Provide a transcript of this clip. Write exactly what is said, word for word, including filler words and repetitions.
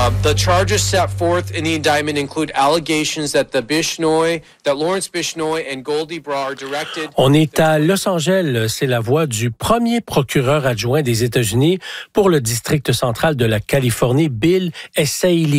Uh, the charges set forth in the indictment include allegations that the Bishnoi, that Lawrence Bishnoi and Goldie Bra are directed. On est à Los Angeles. C'est la voix du premier procureur adjoint des États-Unis pour le district central de la Californie, Bill Essayli.